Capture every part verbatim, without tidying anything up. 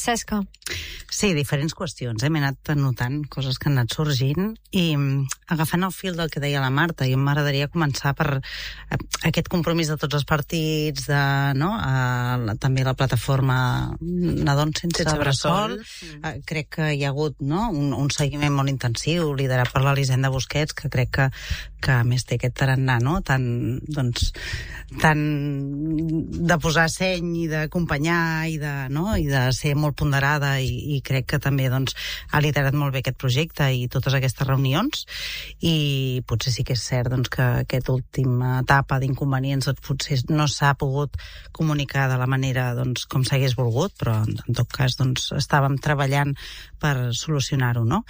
Cesca? Sí, diferents qüestions. Hem anat notant coses que han anat sorgint i agafant el fil del que deia la Marta, i m'agradaria començar per aquest compromís de tots els partits, de, no? A, també la plataforma Nadons sense, sense bressol. Mm. Crec que hi ha hagut, no? un, un seguiment molt intensiu, liderat per l'Elisenda Busquets, que crec que, que a més té aquest tarannà, no? Tan, doncs, tan de posar seny i d'acompanyar i de, no? I de ser molt ponderada i, i crec que també doncs, ha liderat molt bé aquest projecte i totes aquestes reunions, i potser sí que és cert doncs, que aquesta última etapa d'inconvenients doncs, potser no s'ha pogut comunicar de la manera doncs, com s'hagués volgut, però en, en tot cas doncs, estàvem treballant per solucionar-ho, no?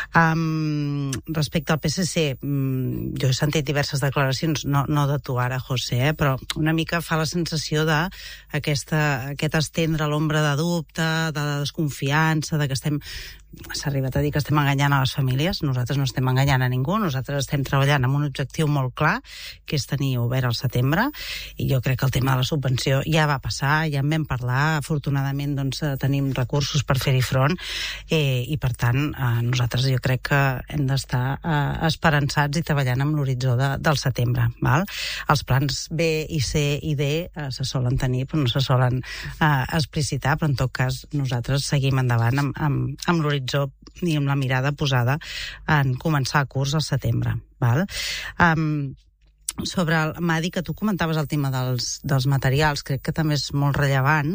Um, respecte al P S C, um, jo he sentit diverses declaracions, no, no de tu ara, José, eh, però una mica fa la sensació de aquesta, aquest estendre l'ombra de dubte, de desconfiança, de que estem... S'ha arribat a dir que estem enganyant a les famílies. Nosaltres no estem enganyant a ningú, nosaltres estem treballant amb un objectiu molt clar, que és tenir obert al setembre, i jo crec que el tema de la subvenció ja va passar, ja en vam parlar, afortunadament doncs, tenim recursos per fer-hi front, eh, i per tant eh, nosaltres jo crec que hem d'estar eh, esperançats i treballant amb l'horitzó de, del setembre. Val? Els plans B i C i D eh, se solen tenir, però no se solen eh, explicitar, però en tot cas nosaltres seguim endavant amb, amb, amb l'horitzó i amb la mirada posada en començar el curs al setembre. Val? Um, sobre el Madi, que tu comentaves el tema dels, dels materials, crec que també és molt rellevant,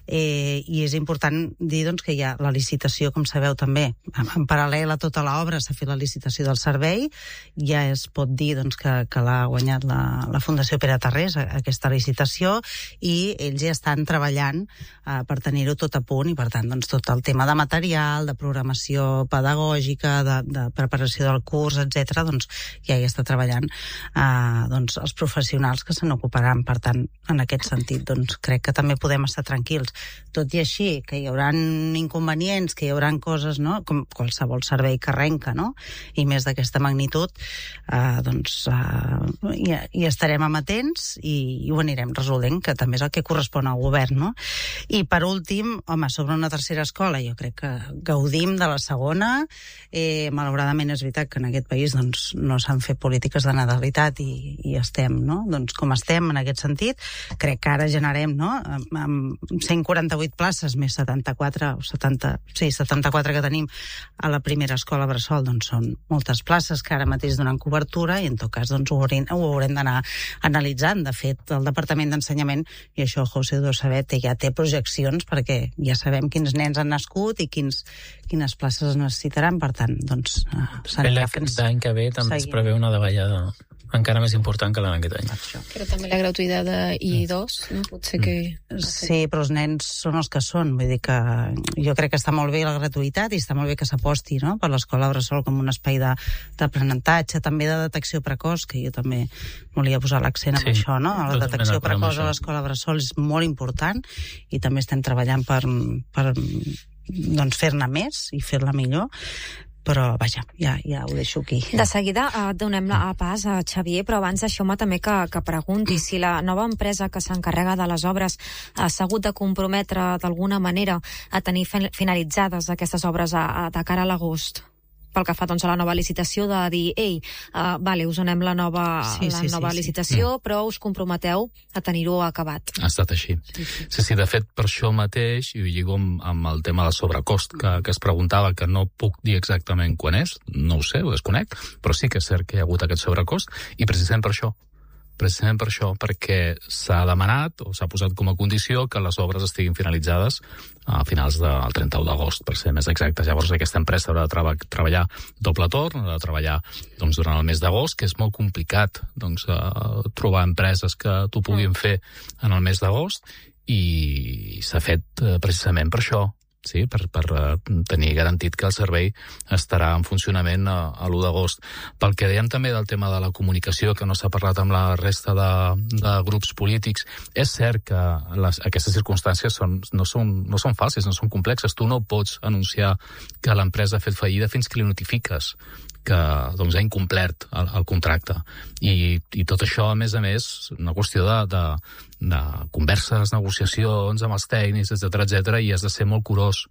eh, i és important dir doncs, que hi ha la licitació, com sabeu també, en, en paral·lel a tota l'obra s'ha fet la licitació del servei, ja es pot dir doncs, que, que l'ha guanyat la, la Fundació Pere Tarrés, aquesta licitació, i ells ja estan treballant eh, per tenir-ho tot a punt, i per tant doncs, tot el tema de material, de programació pedagògica, de, de preparació del curs, etcètera, doncs ja hi està treballant eh, doncs, els professionals que se n'ocuparan. Per tant, en aquest sentit, doncs, crec que també podem estar tranquils. Tot i així, que hi haurà inconvenients, que hi haurà coses, no?, com qualsevol servei que arrenca, no?, i més d'aquesta magnitud, eh, doncs eh, hi, hi estarem amatents i, i ho anirem resolent, que també és el que correspon al govern, no? I per últim, home, sobre una tercera escola, jo crec que gaudim de la segona. Eh, malauradament és veritat que en aquest país doncs, no s'han fet polítiques de natalitat i i estem, no? Doncs com estem en aquest sentit, crec que ara generem, no?, amb cent quaranta-vuit places més setanta-quatre o setanta, sí, setanta-quatre que tenim a la primera escola bressol, doncs són moltes places que ara mateix donen cobertura, i en tot cas doncs ho haurem, ho haurem d'anar analitzant. De fet, el Departament d'Ensenyament, i això José ho deu saber, ja té projeccions perquè ja sabem quins nens han nascut i quins, quines places es necessitaran. Per tant, doncs l'any que ve també es preveu una davallada encara més important que l'any aquest any. Però també la gratuïtat de I dos, no? Potser que... Sí, però els nens són els que són. Vull dir que jo crec que està molt bé la gratuïtat i està molt bé que s'aposti, no?, per l'escola bressol com un espai d'aprenentatge, també de detecció precoç, que jo també volia posar l'accent en sí, això, no? La detecció precoç a l'escola bressol és molt important i també estem treballant per, per doncs, fer-ne més i fer-la millor. Però, vaja, ja, ja ho deixo aquí. De seguida eh, donem la pas a Xavier, però abans deixeu-me també que, que pregunti si la nova empresa que s'encarrega de les obres ha hagut de comprometre d'alguna manera a tenir finalitzades aquestes obres a, a, de cara a l'agost. Pel que fa doncs, a la nova licitació, de dir, ei, uh, vale, us donem la nova, sí, la sí, nova sí, licitació, sí. però us comprometeu a tenir-ho acabat. Ha estat així. Sí, sí. sí, sí de fet, per això mateix, i ho lligo amb, amb el tema del sobrecost que, que es preguntava, que no puc dir exactament quan és, no ho sé, ho desconec, però sí que és cert que hi ha hagut aquest sobrecost, i precisament per això, precisament per això, perquè s'ha demanat o s'ha posat com a condició que les obres estiguin finalitzades a finals del trenta-u d'agost, per ser més exactes. Llavors aquesta empresa haurà de treba- treballar doble torn, haurà de treballar doncs, durant el mes d'agost, que és molt complicat doncs, uh, trobar empreses que t'ho puguin fer en el mes d'agost, i s'ha fet uh, precisament per això. Sí, per, per tenir garantit que el servei estarà en funcionament a, a l'u d'agost. Pel que dèiem també del tema de la comunicació, que no s'ha parlat amb la resta de, de grups polítics, és cert que les, aquestes circumstàncies són, no, són, no són fàcils, no són complexes. Tu no pots anunciar que l'empresa ha fet fallida fins que li notifiques que doncs, ha incomplert el, el contracte. I, I tot això, a més a més, una qüestió de, de, de converses, negociacions amb els tècnics, etcètera, etcètera, i has de ser molt curós